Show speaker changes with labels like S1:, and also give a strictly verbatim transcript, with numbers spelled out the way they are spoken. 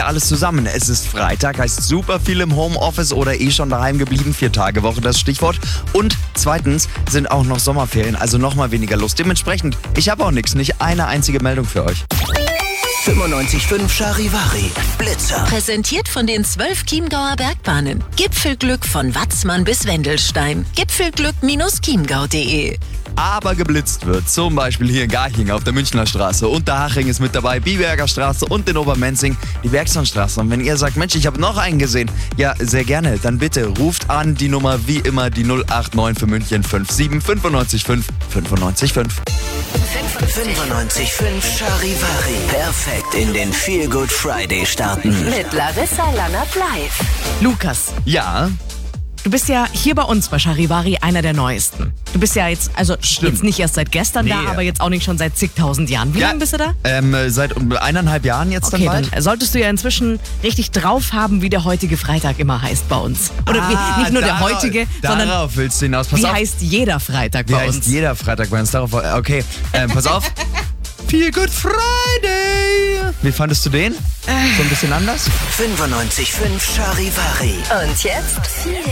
S1: ja alles zusammen. Es ist Freitag, heißt super viel im Homeoffice oder eh schon daheim geblieben. Vier Tage Woche, das Stichwort. Und zweitens sind auch noch Sommerferien, also noch mal weniger Lust. Dementsprechend, ich habe auch nichts, nicht eine einzige Meldung für euch.
S2: fünfundneunzig Komma fünf Charivari Blitzer.
S3: Präsentiert von den zwölf Chiemgauer Bergbahnen. Gipfelglück von Watzmann bis Wendelstein. Gipfelglück Bindestrich chiemgau Punkt de.
S1: Aber geblitzt wird, zum Beispiel hier in Garching auf der Münchner Straße. Unterhaching ist mit dabei, Biberger Straße und in Obermenzing die Bergsonstraße. Und wenn ihr sagt, Mensch, ich habe noch einen gesehen, ja, sehr gerne, dann bitte ruft an die Nummer wie immer, die null acht neun für München fünf sieben fünfundneunzig fünf fünfundneunzig fünf.
S2: fünfundneunzig Komma fünf Charivari. Perfekt in den Feel Good Friday starten.
S3: Mit Larissa Lannert live.
S4: Lukas,
S1: Ja,
S4: du bist ja hier bei uns bei Charivari einer der Neuesten. Du bist ja jetzt, also
S1: Stimmt.
S4: jetzt nicht erst seit gestern da,
S1: Nee.
S4: aber jetzt auch nicht schon seit zigtausend Jahren. Wie
S1: Ja.
S4: lange bist du da?
S1: ähm, seit um eineinhalb Jahren jetzt
S4: Okay,
S1: dann bald.
S4: dann solltest du ja inzwischen richtig drauf haben, wie der heutige Freitag immer heißt bei uns. Oder
S1: Ah,
S4: wie, nicht nur der
S1: darauf-
S4: heutige, sondern
S1: Darauf willst du hinaus. Pass
S4: wie
S1: auf.
S4: heißt jeder Freitag
S1: Wie
S4: bei
S1: heißt
S4: uns?
S1: jeder Freitag bei uns? Darauf, okay, ähm, pass auf. Feel Good Friday. Wie fandest du den? So ein bisschen anders?
S2: fünfundneunzig Komma fünf Charivari.
S3: Und jetzt Feel